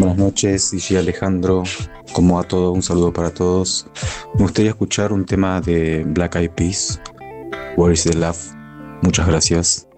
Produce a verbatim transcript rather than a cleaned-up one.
Buenas noches, Gigi Alejandro. Como a todos, un saludo para todos. Me gustaría escuchar un tema de Black Eyed Peas, Where is the Love. Muchas gracias.